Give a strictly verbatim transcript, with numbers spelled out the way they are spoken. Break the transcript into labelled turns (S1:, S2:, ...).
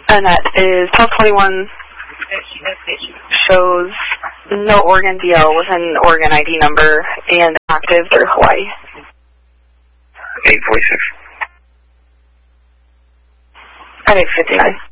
S1: And that is twelve twenty-one shows no Oregon D L with an Oregon I D number and active through Hawaii.
S2: eight forty-six.
S1: At eight fifty-nine.